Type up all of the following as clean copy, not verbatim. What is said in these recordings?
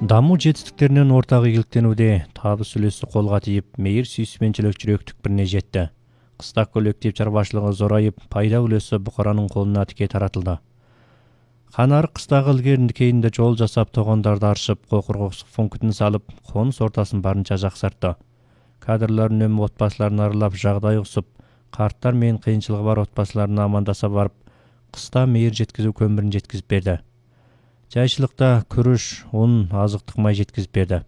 Даму жетістіктерінен ортақ игіліктенуде табыс үлесі қолға тиіп, мейір сүйіспеншілік жүрек түкпіріне жетті. Қыстақ коллектив шаруашылығы зорайып, пайда үлесі бұқараның қолына тіке таратылды. Қанарық қыстағы ілгерінді кейінді жол жасап, тоғандарды аршып, қоқырғоқ функетін салып, қоныс ортасын барынша жақсартты. Кадрлар үнемі отбасыларын аралап, жағдай ұқсып, қарттар мен қиыншылығы бар отбасыларына амандаса барып, қыста мейір жеткізу көмірін жеткізіп берді. Жайшылықта күріш, ұн, азықтық май жеткізіп берді.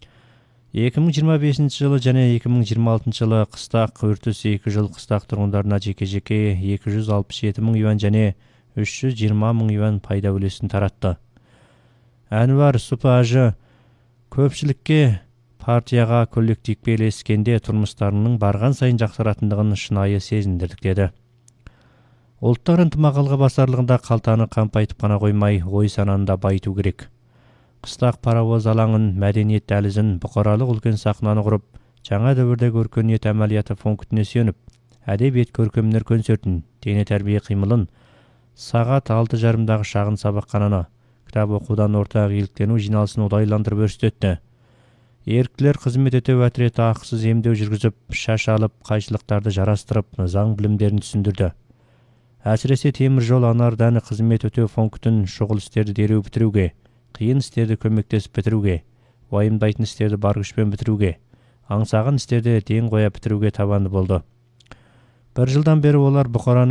2025 жылы және 2026 жылы қыстақ үртіс 2 жыл қыстақ тұрғындарына жеке-жеке 267 мың юан және 320 мың юан пайда үлесін таратты. Әнуар Супажы көпшілікке партияға коллективке ілескенде тұрмыстарының барған сайын жақсаратындығын шынайы сезіндірдік деді. Ұлттар ынтымаққа басарлығында қалтаны қампайтып қана қоймай, ой сананы байыту керек. Қыстақ паровоз алаңын, мәдениет дәлізін, бұқаралық үлкен сахнаны құрып, жаңа дәуірдегі өркениет әмәлияты функтіне сүйеніп, әдебиет көркемдер концертін, дене тәрбие қимылын, сағат 6:30-дағы шағын сабақхананы, кітап оқудан ортақ игіліктену жиналысын ұдайландырып өрістетті. Еріктілер қызмет ету әтіреті ақысыз емдеу жүргізіп, шаш алып, қайшылықтарды жарастырып, заң білімдерін түсіндірді. Әсіресе темір жол анар дәні қызмет өтеу функтін шұғыл істерді дереу бітіруге, қиын істерді көмектесіп бітіруге, уайымдайтын істерді бар күшпен бітіруге, аңсаған істерді ден қоя бітіруге табанды болды. 1 жылдан бері олар бұқараны